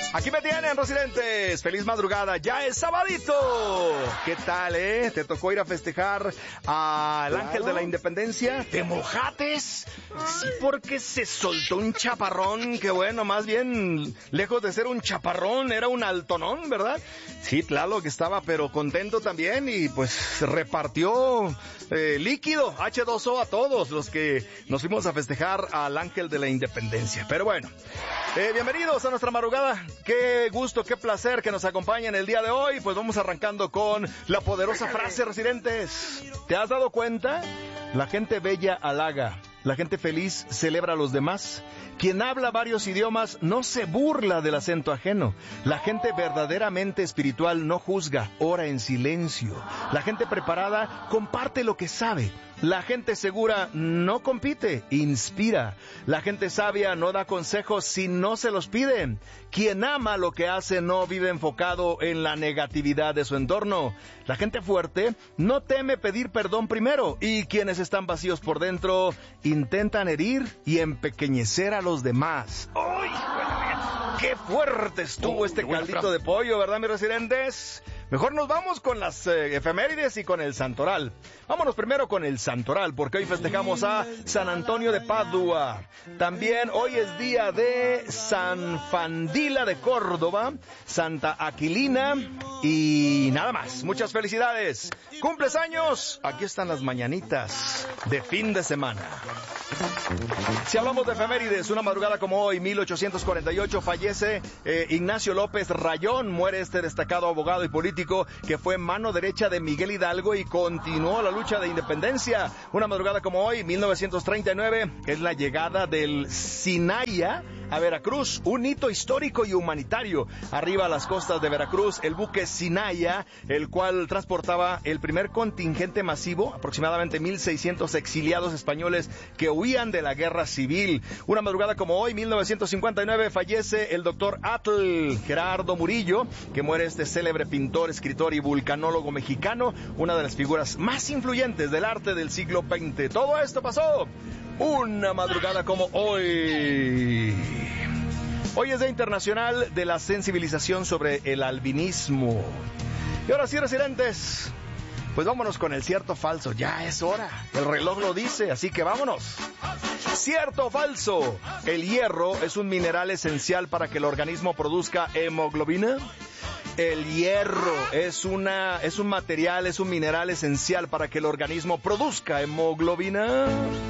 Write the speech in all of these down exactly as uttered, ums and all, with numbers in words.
Aquí me tienen, residentes. Feliz madrugada, ya es sabadito. ¿Qué tal, eh? ¿Te tocó ir a festejar al Claro. Ángel de la Independencia? ¿Te mojates? Sí, porque se soltó un chaparrón, que bueno, más bien, lejos de ser un chaparrón, era un altonón, ¿verdad? Sí, claro que estaba, pero contento también y pues repartió eh, líquido, hache dos o a todos los que nos fuimos a festejar al Ángel de la Independencia. Pero bueno, eh, bienvenidos a nuestra madrugada. Qué gusto, qué placer que nos acompañen el día de hoy. Pues vamos arrancando con la poderosa frase, residentes. ¿Te has dado cuenta? La gente bella halaga, la gente feliz celebra a los demás. Quien habla varios idiomas no se burla del acento ajeno. La gente verdaderamente espiritual no juzga, ora en silencio. La gente preparada comparte lo que sabe. La gente segura no compite, inspira. La gente sabia no da consejos si no se los piden. Quien ama lo que hace no vive enfocado en la negatividad de su entorno. La gente fuerte no teme pedir perdón primero. Y quienes están vacíos por dentro intentan herir y empequeñecer a los demás. ¡Ay, qué fuerte estuvo este caldito de pollo, ¿verdad, mis residentes? Mejor nos vamos con las eh, efemérides y con el santoral. Vámonos primero con el santoral, porque hoy festejamos a San Antonio de Padua. También hoy es día de San Fandila de Córdoba, Santa Aquilina y nada más. Muchas felicidades. ¿Cumples años? Aquí están las mañanitas de fin de semana. Si hablamos de efemérides, una madrugada como hoy, mil ochocientos cuarenta y ocho, fallece eh, Ignacio López Rayón. Muere este destacado abogado y político que fue mano derecha de Miguel Hidalgo y continuó la lucha de independencia. Una madrugada como hoy, mil novecientos treinta y nueve, es la llegada del Sinaya a Veracruz, un hito histórico y humanitario. Arriba a las costas de Veracruz, el buque Sinaya, el cual transportaba el primer contingente masivo, aproximadamente mil seiscientos exiliados españoles que huían de la guerra civil. Una madrugada como hoy, mil novecientos cincuenta y nueve, fallece el doctor Atl Gerardo Murillo, que muere este célebre pintor, escritor y vulcanólogo mexicano, una de las figuras más influyentes del arte del siglo veinte. Todo esto pasó una madrugada como hoy. Hoy es Día Internacional de la Sensibilización sobre el Albinismo. Y ahora sí, residentes, pues vámonos con el cierto o falso. Ya es hora, el reloj lo dice, así que vámonos. ¿Cierto o falso? ¿El hierro es un mineral esencial para que el organismo produzca hemoglobina? El hierro es una es un material, es un mineral esencial para que el organismo produzca hemoglobina.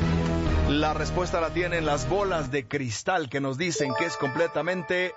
La respuesta la tienen las bolas de cristal que nos dicen que es completamente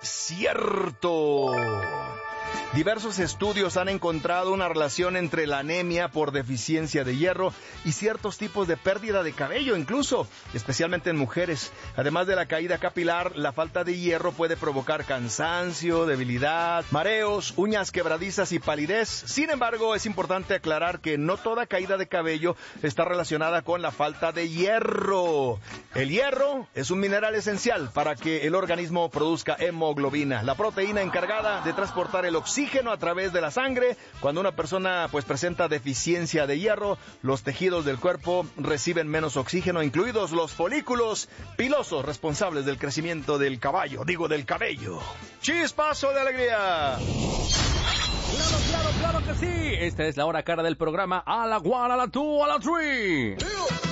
cierto. Diversos estudios han encontrado una relación entre la anemia por deficiencia de hierro y ciertos tipos de pérdida de cabello, incluso, especialmente en mujeres. Además de la caída capilar, la falta de hierro puede provocar cansancio, debilidad, mareos, uñas quebradizas y palidez. Sin embargo, es importante aclarar que no toda caída de cabello está relacionada con la falta de hierro. El hierro es un mineral esencial para que el organismo produzca hemoglobina, la proteína encargada de transportar el oxígeno a través de la sangre. Cuando una persona pues presenta deficiencia de hierro, los tejidos del cuerpo reciben menos oxígeno, incluidos los folículos pilosos responsables del crecimiento del caballo, digo del cabello. ¡Chispazo de alegría! Claro, claro, claro que sí. Esta es la hora cara del programa. A la one, a la two, a la three.